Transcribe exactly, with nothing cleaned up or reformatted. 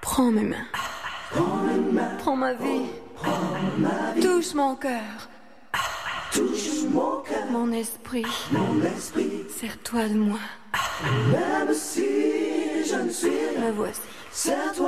Prends mes mains. Prends ma vie. Touche mon cœur. Touche mon cœur, mon esprit. mon esprit. Serre-toi de moi. Même si je ne suis rien, Me voici. serre-toi.